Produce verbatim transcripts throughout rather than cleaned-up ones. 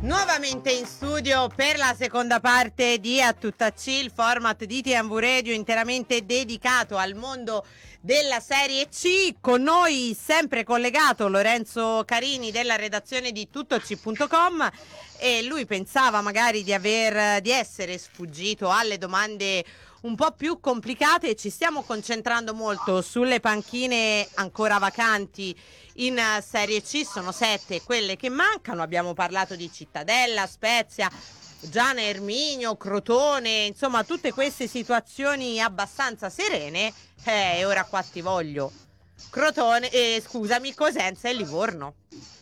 Nuovamente in studio per la seconda parte di A Tutta C, il format di T M V Radio interamente dedicato al mondo della Serie C. Con noi sempre collegato Lorenzo Carini della redazione di tuttoc punto com, e lui pensava magari di aver di essere sfuggito alle domande un po' più complicate. Ci stiamo concentrando molto sulle panchine ancora vacanti in Serie C, sono sette quelle che mancano. Abbiamo parlato di Cittadella, Spezia, Giana Erminio, Crotone, insomma tutte queste situazioni abbastanza serene. E eh, ora qua ti voglio Crotone, eh, scusami, Cosenza e Livorno.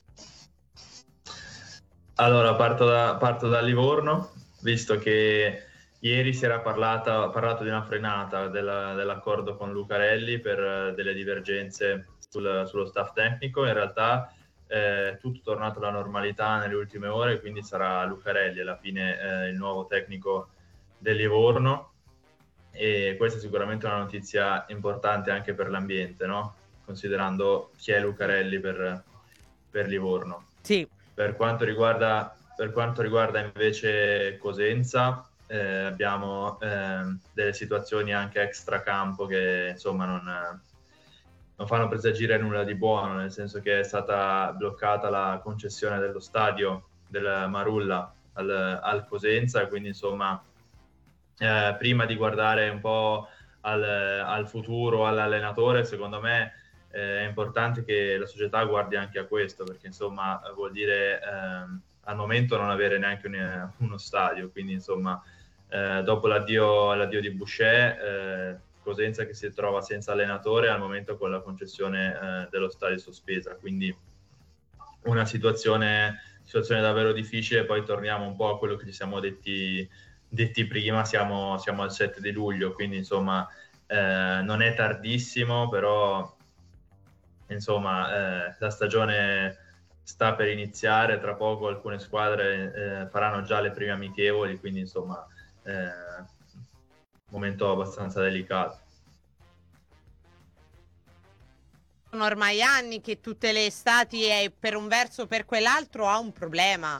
Allora parto da, parto da Livorno, visto che ieri si era parlata, parlato di una frenata della, dell'accordo con Lucarelli per delle divergenze sul, sullo staff tecnico. In realtà eh, tutto è tornato alla normalità nelle ultime ore, quindi sarà Lucarelli alla fine eh, il nuovo tecnico del Livorno, e questa è sicuramente una notizia importante anche per l'ambiente, no? Considerando chi è Lucarelli per, per Livorno. Sì. Per quanto riguarda, per quanto riguarda invece Cosenza, eh, abbiamo eh, delle situazioni anche extracampo che insomma non, non fanno presagire nulla di buono, nel senso che è stata bloccata la concessione dello stadio del Marulla al, al Cosenza, quindi insomma eh, prima di guardare un po' al, al futuro, all'allenatore, secondo me eh, è importante che la società guardi anche a questo, perché insomma vuol dire ehm, al momento non avere neanche un, uno stadio, quindi insomma eh, dopo l'addio, l'addio di Boucher, eh, Cosenza che si trova senza allenatore al momento con la concessione eh, dello stadio sospesa, quindi una situazione, situazione davvero difficile. Poi torniamo un po' a quello che ci siamo detti, detti prima, siamo, siamo al sette di luglio, quindi insomma eh, non è tardissimo, però insomma eh, la stagione sta per iniziare, tra poco alcune squadre eh, faranno già le prime amichevoli, quindi insomma eh, momento abbastanza delicato. Sono ormai anni che tutte le estati è per un verso o per quell'altro ha un problema.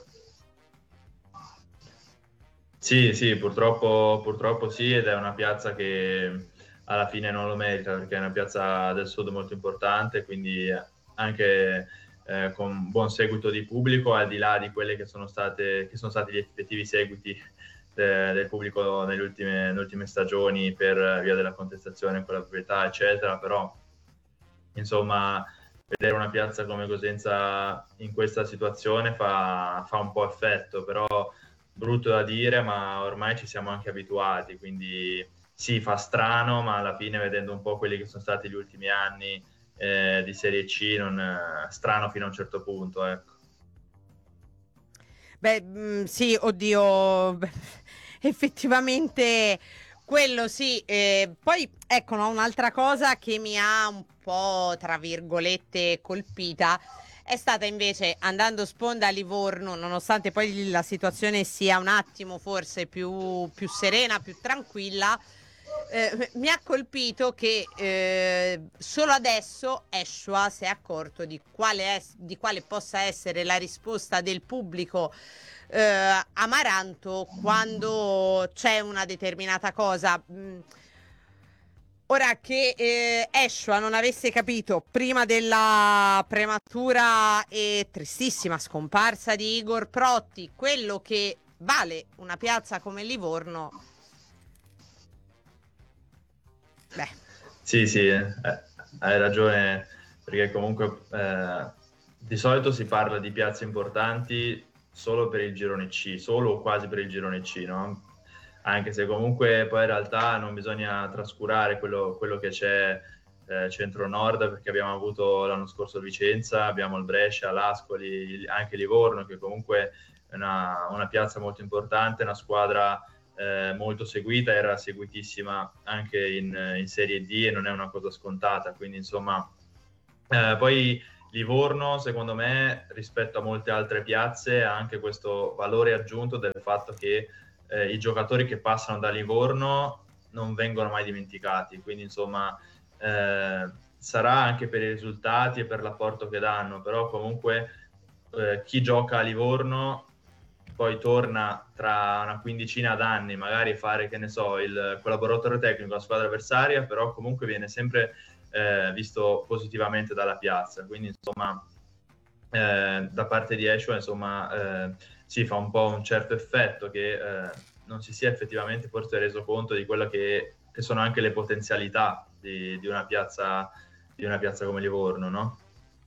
Sì, sì, purtroppo, purtroppo sì, ed è una piazza che alla fine non lo merita, perché è una piazza del sud molto importante, quindi anche eh, con buon seguito di pubblico, al di là di quelle che sono state che sono stati gli effettivi seguiti de, del pubblico nelle ultime, nelle ultime stagioni per via della contestazione con la proprietà, eccetera. Però insomma vedere una piazza come Cosenza in questa situazione fa, fa un po' effetto, però brutto da dire, ma ormai ci siamo anche abituati, quindi sì, fa strano, ma alla fine, vedendo un po' quelli che sono stati gli ultimi anni eh, di Serie C, non eh, strano fino a un certo punto, ecco. Beh, mh, sì, oddio, beh, effettivamente quello sì. Eh, poi ecco, no, un'altra cosa che mi ha un po', tra virgolette, colpita è stata invece, andando sponda a Livorno, nonostante poi la situazione sia un attimo forse più, più serena, più tranquilla, eh, mi ha colpito che eh, solo adesso Eshua si è accorto di quale, è, di quale possa essere la risposta del pubblico eh, amaranto quando c'è una determinata cosa. Mm. Ora che eh, Eshua non avesse capito prima della prematura e tristissima scomparsa di Igor Protti quello che vale una piazza come Livorno, beh. Sì, sì, eh, hai ragione, perché comunque eh, di solito si parla di piazze importanti solo per il girone C, solo o quasi per il girone C, no? Anche se comunque poi in realtà non bisogna trascurare quello, quello che c'è eh, centro-nord, perché abbiamo avuto l'anno scorso Vicenza, abbiamo il Brescia, l'Ascoli, anche Livorno, che comunque è una, una piazza molto importante, una squadra eh, molto seguita, era seguitissima anche in, in Serie D e non è una cosa scontata, quindi insomma eh, poi Livorno secondo me rispetto a molte altre piazze ha anche questo valore aggiunto del fatto che Eh, i giocatori che passano da Livorno non vengono mai dimenticati, quindi insomma eh, sarà anche per i risultati e per l'apporto che danno, però comunque eh, chi gioca a Livorno poi torna tra una quindicina d'anni magari a fare, che ne so, il collaboratore tecnico alla squadra avversaria, però comunque viene sempre eh, visto positivamente dalla piazza. Quindi insomma eh, da parte di Eshua insomma eh, si fa un po' un certo effetto che eh, non si sia effettivamente forse reso conto di quello che, che sono anche le potenzialità di, di una piazza di una piazza come Livorno, no?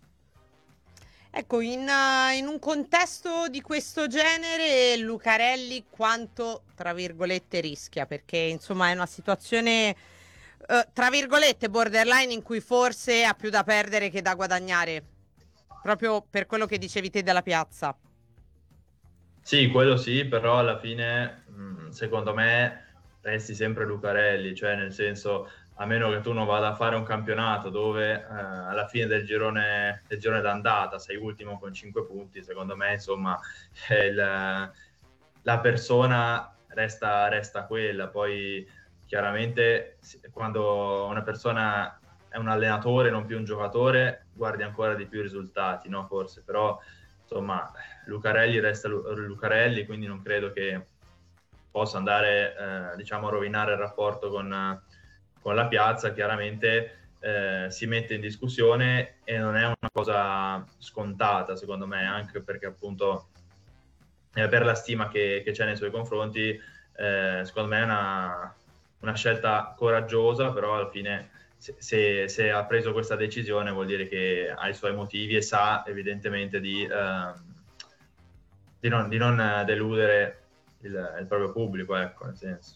Ecco, in, uh, in un contesto di questo genere, Lucarelli quanto, tra virgolette, rischia? Perché, insomma, è una situazione, uh, tra virgolette, borderline in cui forse ha più da perdere che da guadagnare, proprio per quello che dicevi te della piazza. Sì, quello sì, però alla fine, mh, secondo me, resti sempre Lucarelli, cioè nel senso, a meno che tu non vada a fare un campionato dove eh, alla fine del girone, del girone d'andata sei ultimo con cinque punti, secondo me insomma il, la persona resta, resta quella. Poi chiaramente quando una persona è un allenatore, non più un giocatore, guardi ancora di più i risultati, no? Forse, però insomma Lucarelli resta Lucarelli, quindi non credo che possa andare eh, diciamo a rovinare il rapporto con con la piazza. Chiaramente eh, si mette in discussione e non è una cosa scontata, secondo me, anche perché appunto eh, per la stima che, che c'è nei suoi confronti, eh, secondo me è una, una scelta coraggiosa, però alla fine se, se, se ha preso questa decisione vuol dire che ha i suoi motivi e sa evidentemente di, eh, di, non, di non deludere il, il proprio pubblico, ecco, nel senso.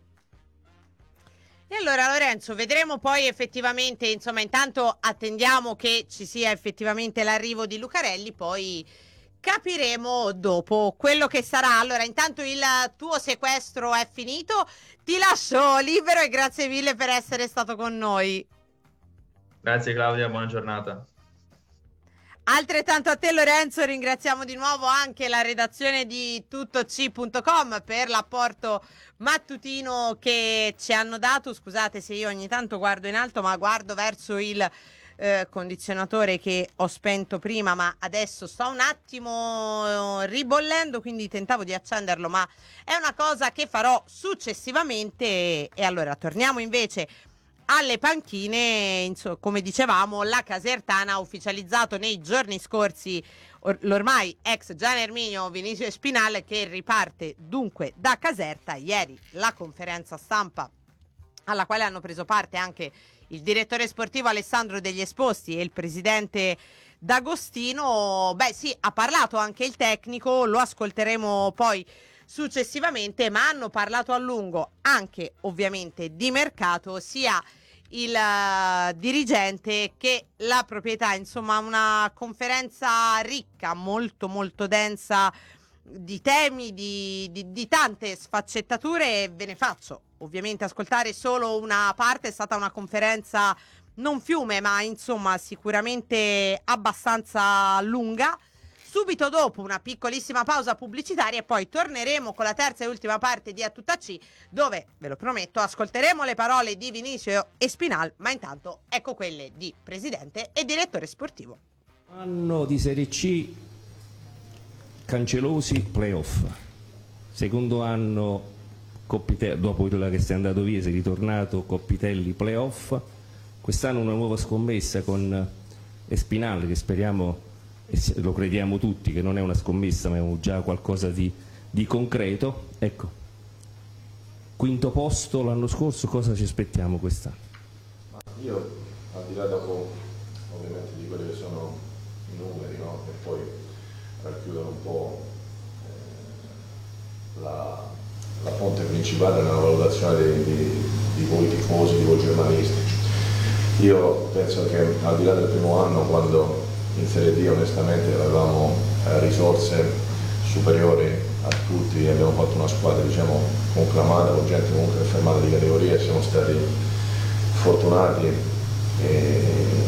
E allora Lorenzo, vedremo poi effettivamente, insomma, intanto attendiamo che ci sia effettivamente l'arrivo di Lucarelli, poi capiremo dopo quello che sarà. Allora, intanto il tuo sequestro è finito, ti lascio libero e grazie mille per essere stato con noi. Grazie Claudia, buona giornata. Altrettanto a te Lorenzo, ringraziamo di nuovo anche la redazione di tuttoc punto com per l'apporto mattutino che ci hanno dato. Scusate se io ogni tanto guardo in alto, ma guardo verso il eh, condizionatore che ho spento prima, ma adesso sto un attimo ribollendo, quindi tentavo di accenderlo, ma è una cosa che farò successivamente. E allora torniamo invece alle panchine. Insomma, come dicevamo, la Casertana ha ufficializzato nei giorni scorsi or- l'ormai ex Gian Erminio Vinicio Espinal, che riparte dunque da Caserta. Ieri la conferenza stampa alla quale hanno preso parte anche il direttore sportivo Alessandro Degli Esposti e il presidente D'Agostino. Beh sì, ha parlato anche il tecnico, lo ascolteremo poi successivamente, ma hanno parlato a lungo anche ovviamente di mercato, sia il uh, dirigente che la proprietà. Insomma, una conferenza ricca, molto molto densa di temi, di, di, di tante sfaccettature. Ve ne faccio ovviamente ascoltare solo una parte. È stata una conferenza non fiume, ma insomma sicuramente abbastanza lunga. Subito dopo una piccolissima pausa pubblicitaria e poi torneremo con la terza e ultima parte di A Tutta C, dove, ve lo prometto, ascolteremo le parole di Vinicio Espinal, ma intanto ecco quelle di presidente e direttore sportivo. Anno di Serie C cancellosi, playoff. Secondo anno Coppitelli, dopo quella che sei andato via, sei ritornato, Coppitelli, playoff. Quest'anno una nuova scommessa con Espinal, che speriamo, lo crediamo tutti, che non è una scommessa ma è già qualcosa di, di concreto. Ecco, quinto posto l'anno scorso, cosa ci aspettiamo quest'anno? Ma io, al di là dopo ovviamente di quelli che sono i numeri, no? Che poi racchiudono un po' eh, la, la fonte principale nella valutazione di, di, di voi tifosi, di voi giornalisti, io penso che al di là del primo anno, quando in Serie D onestamente avevamo eh, risorse superiori a tutti, abbiamo fatto una squadra diciamo conclamata, con gente comunque affermata di categoria, siamo stati fortunati e,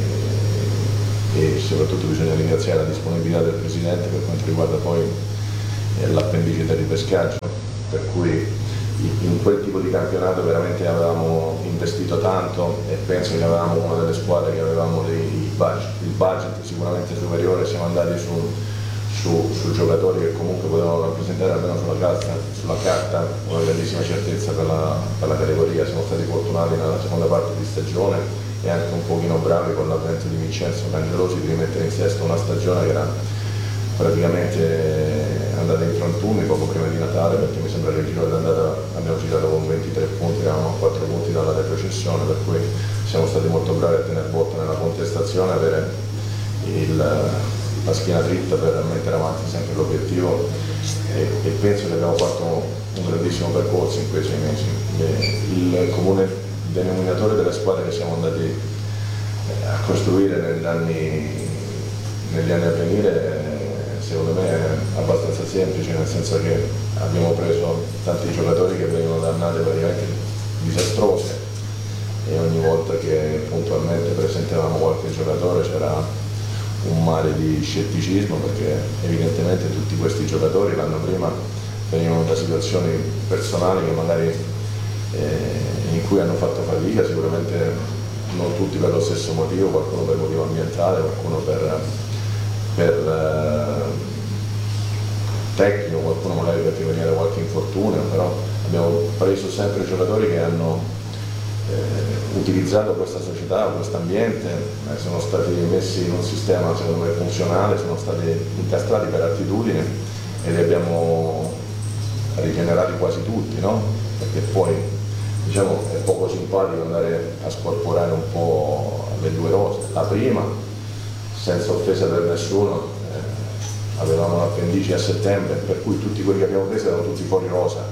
e soprattutto bisogna ringraziare la disponibilità del Presidente per quanto riguarda poi eh, l'appendice del ripescaggio, per cui in quel tipo di campionato veramente avevamo investito tanto e penso che avevamo una delle squadre che avevamo dei budget, il budget sicuramente superiore. Siamo andati su, su, su giocatori che comunque potevano rappresentare almeno sulla carta, sulla carta una grandissima certezza per la, per la categoria. Siamo stati fortunati nella seconda parte di stagione e anche un pochino bravi con l'avvento di Vincenzo Cangelosi di rimettere in sesto una stagione che era praticamente andata in frantumi poco prima di Natale, perché mi sembra che il giro d'andata abbiamo girato con ventitré punti, eravamo a quattro punti dalla retrocessione, per cui siamo stati molto bravi a tenere botta nella contestazione, avere il, la schiena dritta per mettere avanti sempre l'obiettivo e, e penso che abbiamo fatto un grandissimo percorso in quei sei mesi. Il comune denominatore delle squadre che siamo andati a costruire negli anni, negli anni a venire secondo me è abbastanza semplice, nel senso che abbiamo preso tanti giocatori che venivano da annate praticamente disastrose e ogni volta che puntualmente presentavamo qualche giocatore c'era un mare di scetticismo, perché evidentemente tutti questi giocatori l'anno prima venivano da situazioni personali che magari eh, in cui hanno fatto fatica, sicuramente non tutti per lo stesso motivo, qualcuno per motivo ambientale, qualcuno per per eh, tecnico, qualcuno magari perché veniva da qualche infortunio, però abbiamo preso sempre giocatori che hanno eh, utilizzato questa società, questo ambiente, eh, sono stati messi in un sistema secondo me funzionale, sono stati incastrati per attitudine e li abbiamo rigenerati quasi tutti, no? Perché poi diciamo è poco simpatico andare a scorporare un po' le due rose. La prima, senza offesa per nessuno, eh, avevamo l'appendice a settembre, per cui tutti quelli che abbiamo preso erano tutti fuori rosa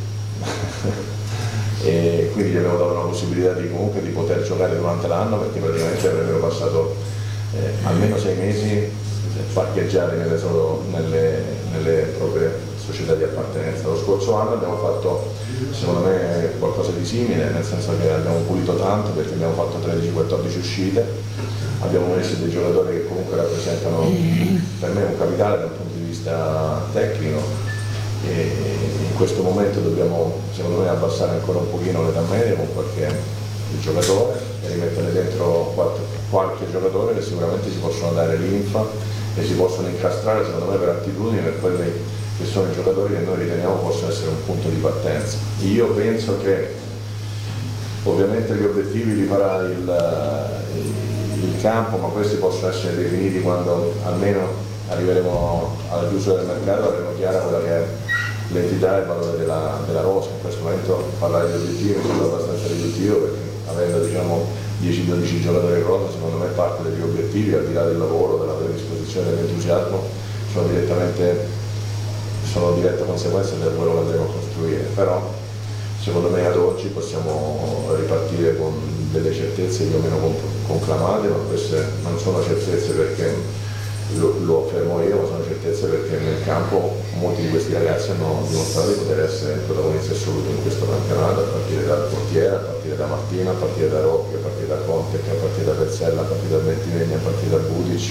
e quindi gli abbiamo dato la possibilità di comunque di poter giocare durante l'anno, perché praticamente avrebbero passato eh, almeno sei mesi parcheggiati nelle, solo, nelle, nelle proprie società di appartenenza. Lo scorso anno abbiamo fatto secondo me qualcosa di simile, nel senso che abbiamo pulito tanto, perché abbiamo fatto tredici quattordici uscite, abbiamo messo dei giocatori che comunque rappresentano per me un capitale dal punto di vista tecnico e in questo momento dobbiamo secondo me abbassare ancora un pochino l'età media con qualche giocatore e rimettere dentro qualche, qualche giocatore che sicuramente si possono dare linfa e si possono incastrare secondo me per attitudini, per quelli che sono i giocatori che noi riteniamo possono essere un punto di partenza. Io penso che ovviamente gli obiettivi li farà il, il, il campo, ma questi possono essere definiti quando almeno arriveremo alla chiusura del mercato, avremo chiara quella che è l'entità e il valore della, della rosa. In questo momento parlare di obiettivi mi sembra abbastanza riduttivo, perché avendo diciamo dieci dodici giocatori in rosa, secondo me parte degli obiettivi, al di là del lavoro, della predisposizione, dell'entusiasmo, sono direttamente sono diretta conseguenza di quello che andremo a costruire. Però secondo me ad oggi possiamo ripartire con delle certezze più o meno conclamate, ma queste non sono certezze perché lo, lo affermo io, ma sono certezze perché nel campo molti di questi ragazzi hanno dimostrato di poter essere protagonisti assoluti in questo campionato, a partire dal portiere, a partire da Martina, a partire da Rocchi, a partire da Conte, a partire da Pezzella, a partire da Ventimigli, a partire da Budic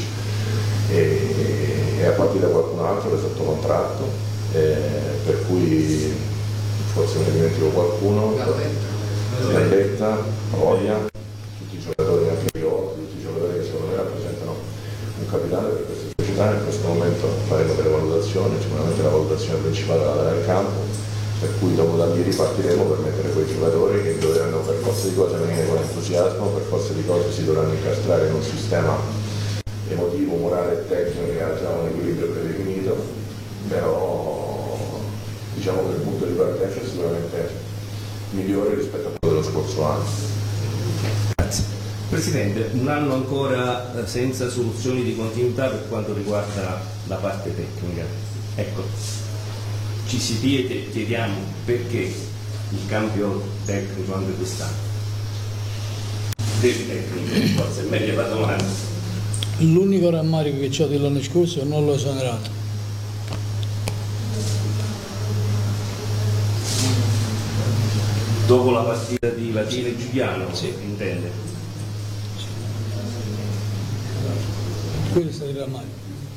e, e a partire da qualcun altro che è sotto contratto. Eh, per cui forse me ne dimentico qualcuno, Gambetta, Roia, tutti i giocatori, anche io, tutti i giocatori che secondo me rappresentano un capitale per questa società. In questo momento faremo delle valutazioni, sicuramente la valutazione principale la darà il campo, per cui dopo da lì ripartiremo per mettere quei giocatori che dovranno per forza di cose venire con entusiasmo, per forza di cose si dovranno incastrare in un sistema emotivo, morale e tecnico che ha già un equilibrio predefinito, però diciamo che il punto di partenza è sicuramente migliore rispetto a quello dello scorso anno. Grazie. Presidente, un anno ancora senza soluzioni di continuità per quanto riguarda la parte tecnica. Ecco, ci si chiede, chiediamo perché il cambio tecnico anche quest'anno. Del tecnico, forse è meglio la domanda. L'unico rammarico che ho dell'anno scorso non l'ho esonerato. Dopo la partita di Latina e Giuliano, sì, intende? Sì. Quello è stato il rammarico.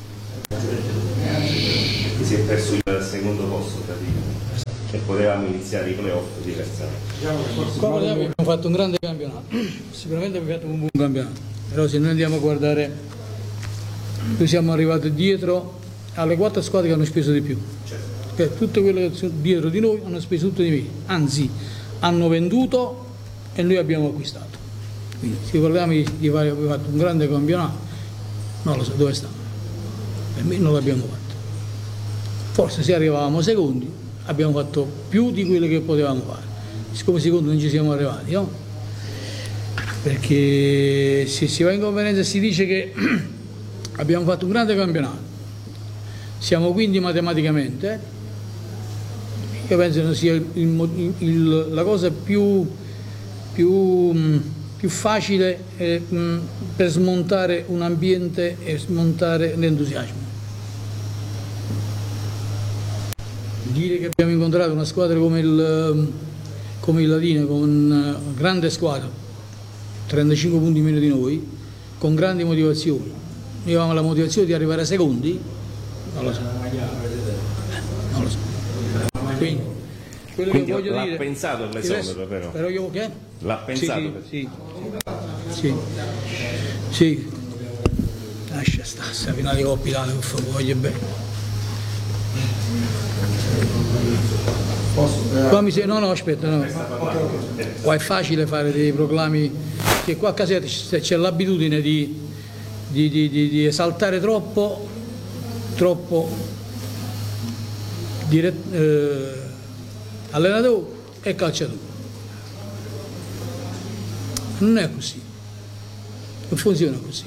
Perché si è perso il secondo posto praticamente e potevamo iniziare i playoff diversamente. Qua abbiamo fatto un grande campionato, sicuramente abbiamo fatto un buon campionato, però se noi andiamo a guardare, noi siamo arrivati dietro alle quattro squadre che hanno speso di più. Perché tutte quelle che sono dietro di noi hanno speso tutto di meno, anzi hanno venduto e noi abbiamo acquistato. Quindi se parliamo di, di fare fatto un grande campionato, non lo so dove sta. Per me non l'abbiamo fatto. Forse se arrivavamo secondi abbiamo fatto più di quello che potevamo fare. Siccome secondi non ci siamo arrivati, no? Perché se si va in conferenza e si dice che abbiamo fatto un grande campionato, siamo quindi matematicamente, io penso che sia il, il, il, la cosa più, più, più facile eh, mh, per smontare un ambiente e smontare l'entusiasmo. Dire che abbiamo incontrato una squadra come il, come il Latina, con una grande squadra, trentacinque punti meno di noi, con grandi motivazioni. Noi avevamo la motivazione di arrivare a secondi, non lo so. Non lo so. Quindi, quello Quindi che voglio l'ha dire, pensato l'esonero, però? però io che? L'ha pensato? Sì, sì, sì, sì. Lascia stare, sta finale di Coppa Italia, per favore, voglio bene. Qua mi se... No, no, aspetta, no. Qua è facile fare dei proclami, che qua a Caserta c'è l'abitudine di, di, di, di, di esaltare troppo, troppo dire, eh, allenatore e calciatore. Non è così, non funziona così.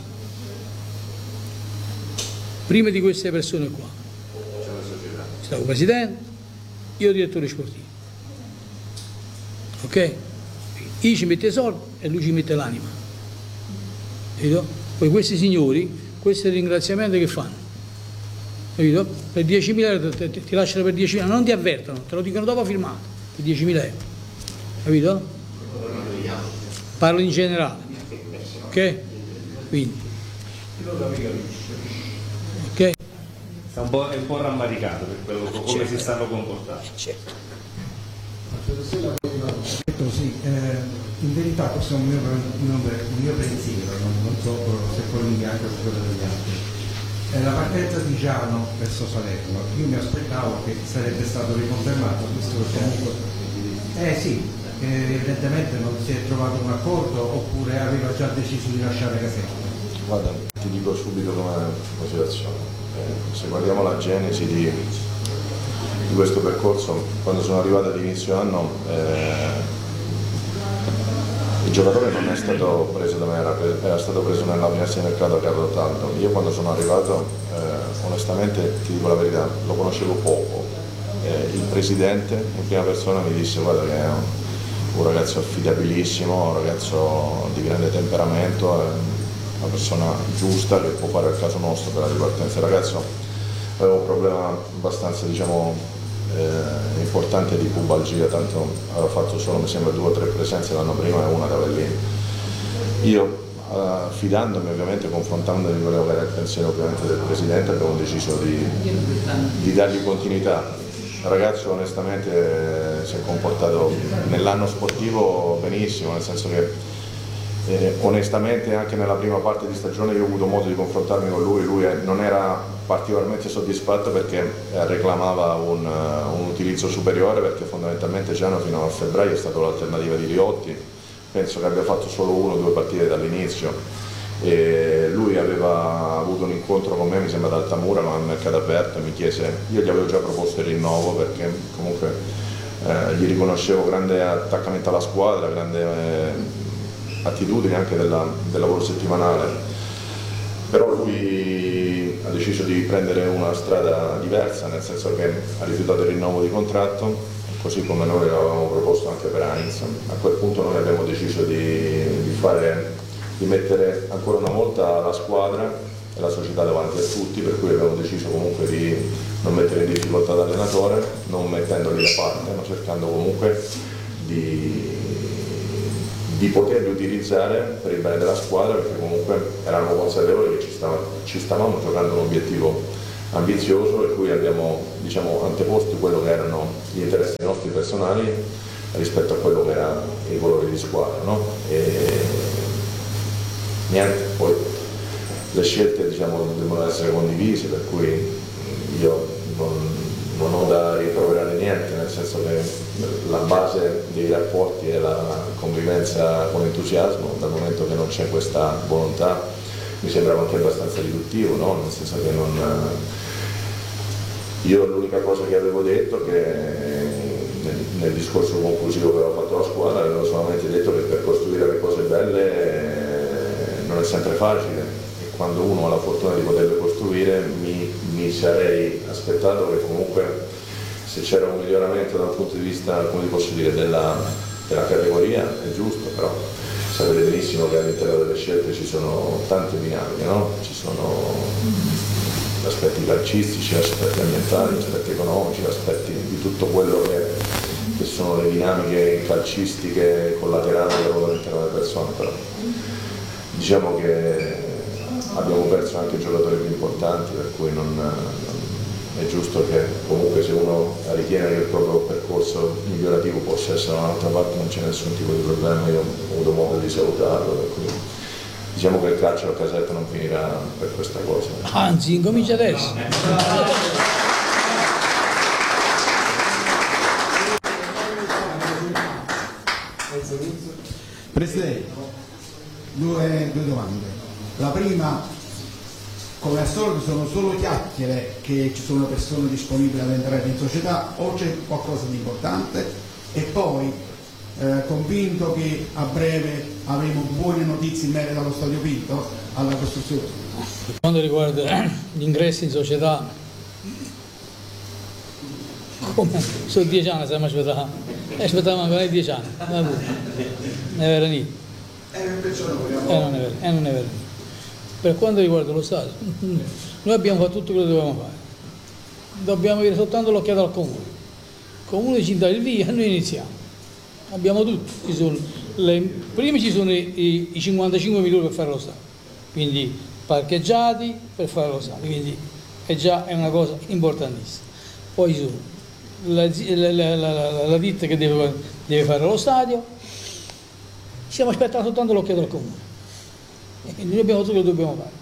Prima di queste persone qua, stavo presidente, io direttore sportivo, ok? Io ci metto i soldi e lui ci mette l'anima, capito? Poi questi signori, questi ringraziamenti che fanno, capito? Per diecimila euro ti, ti, ti lasciano per diecimila, non ti avvertono, te lo dicono dopo firmato, per diecimila euro, capito? Parlo in generale, ok? Quindi, ok? È un po', è un po' rammaricato per quello, come certo. si stanno comportando. Certo. Sì, eh, in verità questo è un mio, un mio pensiero, non, non so se collega anche su quello degli altri. Eh, la partenza di Giano verso Salerno, io mi aspettavo che sarebbe stato riconfermato, visto che comunque... Eh sì, perché evidentemente non si è trovato un accordo oppure aveva già deciso di lasciare Caserta. Guarda, ti dico subito come situazione. Eh, se guardiamo la genesi di, di questo percorso, quando sono arrivato ad inizio anno eh, il giocatore non è stato preso da me, era, era stato preso nella finestra di mercato a Carlo Ottanto. Io quando sono arrivato eh, onestamente ti dico la verità, lo conoscevo poco. Eh, il presidente in prima persona mi disse guarda che è un, un ragazzo affidabilissimo, un ragazzo di grande temperamento, eh, una persona giusta che può fare il caso nostro per la ripartenza. Il ragazzo aveva un problema abbastanza diciamo, eh, importante di pubalgia, tanto aveva fatto solo mi sembra due o tre presenze l'anno prima e una da Avellino. Io eh, fidandomi ovviamente, confrontandomi con quello che era il pensiero ovviamente del Presidente, abbiamo deciso di, di dargli continuità. Il ragazzo onestamente eh, si è comportato nell'anno sportivo benissimo, nel senso che Eh, onestamente anche nella prima parte di stagione io ho avuto modo di confrontarmi con lui, lui eh, non era particolarmente soddisfatto perché eh, reclamava un, uh, un utilizzo superiore, perché fondamentalmente Giano fino a febbraio è stata l'alternativa di Riotti, penso che abbia fatto solo uno o due partite dall'inizio. E lui aveva avuto un incontro con me, mi sembra ad Altamura, ma al mercato aperto, e mi chiese, io gli avevo già proposto il rinnovo perché comunque eh, gli riconoscevo grande attaccamento alla squadra, grande eh, attitudine anche della, del lavoro settimanale, però lui ha deciso di prendere una strada diversa, nel senso che ha rifiutato il rinnovo di contratto, così come noi l'avevamo proposto anche per Heinz. A quel punto noi abbiamo deciso di, di, fare, di mettere ancora una volta la squadra e la società davanti a tutti, per cui abbiamo deciso comunque di non mettere in difficoltà l'allenatore, non mettendoli da parte, ma cercando comunque di di poterli utilizzare per il bene della squadra, perché comunque eravamo consapevoli che ci, stava, ci stavamo giocando un obiettivo ambizioso, per cui abbiamo diciamo, anteposto quello che erano gli interessi nostri personali rispetto a quello che era i valori di squadra, no? E niente, poi le scelte diciamo, devono essere condivise, per cui io non, non ho da rimproverare niente, nel senso che la base dei rapporti è la convivenza con entusiasmo. Dal momento che non c'è questa volontà mi sembrava anche abbastanza riduttivo, no? Nel senso che non... Io l'unica cosa che avevo detto, che nel, nel discorso conclusivo che avevo fatto alla squadra, avevo solamente detto che per costruire le cose belle non è sempre facile, e quando uno ha la fortuna di poterle costruire mi, mi sarei aspettato che comunque, se c'era un miglioramento dal punto di vista, come posso dire, della, della categoria, è giusto, però sapete benissimo che all'interno delle scelte ci sono tante dinamiche, no? Ci sono aspetti calcistici, aspetti ambientali, aspetti economici, aspetti di tutto quello che, che sono le dinamiche calcistiche collaterali che ruotano all'interno delle persone, però diciamo che abbiamo perso anche giocatori più importanti, per cui non, non è giusto che comunque, se uno ritiene che il proprio percorso migliorativo possa essere da un'altra parte, non c'è nessun tipo di problema. Io ho avuto modo di salutarlo, per cui diciamo che il calcio a Caserta non finirà per questa cosa. Anzi, incomincia adesso. Presidente, due, due domande. La prima, come al solito sono solo chiacchiere che ci sono persone disponibili ad entrare in società, o c'è qualcosa di importante? E poi, eh, convinto che a breve avremo buone notizie in merito allo Stadio Pinto, alla costruzione. Per quanto riguarda gli ingressi in società, come? Sono dieci anni stiamo aspettando, aspettavamo ancora dieci anni, non è vero niente. E non è vero, e non è vero. Per quanto riguarda lo Stadio, noi abbiamo fatto tutto quello che dovevamo fare, dobbiamo avere soltanto l'occhiata al comune, il comune ci dà il via e noi iniziamo. Abbiamo tutto, ci sono le, prima ci sono i, i cinquantacinque milioni per fare lo stadio, quindi parcheggiati per fare lo stadio, quindi è già è una cosa importantissima. Poi ci sono la, la, la, la, la ditta che deve, deve fare lo stadio, stiamo aspettando soltanto l'occhiato al comune, e quindi noi abbiamo tutto quello che dobbiamo fare,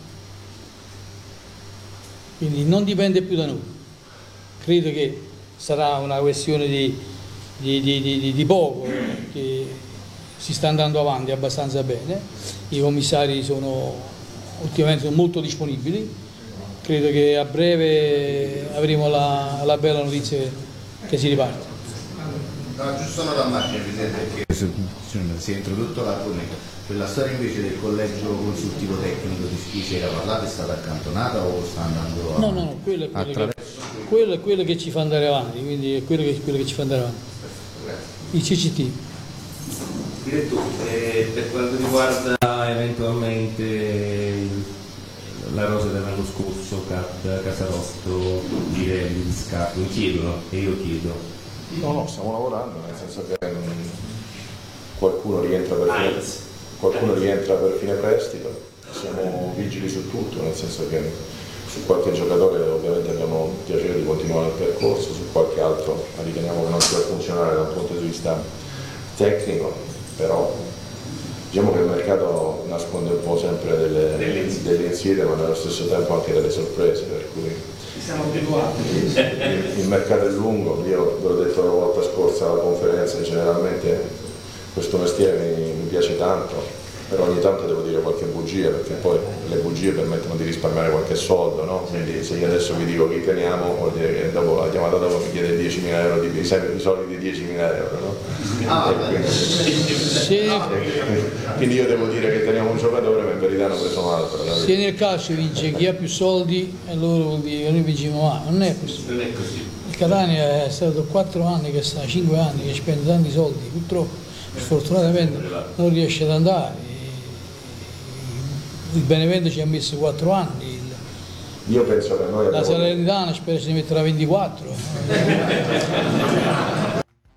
quindi non dipende più da noi. Credo che sarà una questione di Di, di, di, di poco, che si sta andando avanti abbastanza bene, i commissari sono ultimamente sono molto disponibili, credo che a breve avremo la, la bella notizia che si riparte. No, giusto una domanda, Presidente, perché si è introdotto l'argomento. Per la storia invece del collegio consultivo tecnico di cui si era parlato, è stata accantonata o sta andando a... No, no, no, quello è quello, che, quello è quello che ci fa andare avanti, quindi è quello che, quello che ci fa andare avanti. Il C C T. Direttore, eh, per quanto riguarda eventualmente la rosa dell'anno scorso, Cat, Casarosto, Girelli, Viscardo, mi chiedono e io chiedo. No, no, stiamo lavorando, nel senso che mh, qualcuno rientra per fine, qualcuno rientra per fine prestito, siamo vigili su tutto, nel senso che su qualche giocatore ovviamente abbiamo piacere di continuare il percorso, su qualche altro riteniamo che non sia funzionare da un punto di vista tecnico, però diciamo che il mercato nasconde un po' sempre delle, delle insidie, ma nello stesso tempo anche delle sorprese, per cui siamo abituati. Il, il mercato è lungo. Io ve l'ho detto la volta scorsa alla conferenza, generalmente questo mestiere mi, mi piace tanto, però ogni tanto devo dire qualche bugia, perché poi le bugie permettono di risparmiare qualche soldo, no? Quindi se io adesso vi dico chi teniamo, vuol dire che dopo la chiamata dopo mi chiede diecimila euro, di, sempre i soldi di diecimila euro, no? Ah, quindi, sì. Quindi io devo dire che teniamo un giocatore, ma in verità hanno preso un altro. Se nel calcio vince chi ha più soldi, e loro vuol dire che noi vinciamo, ma non è così. Non è così. Il Catania è stato quattro anni che sta, cinque anni che spende tanti soldi, purtroppo sfortunatamente non riesce ad andare. Il Benevento ci ha messo quattro anni, io penso che noi la Salernitana spero si metterà ventiquattro.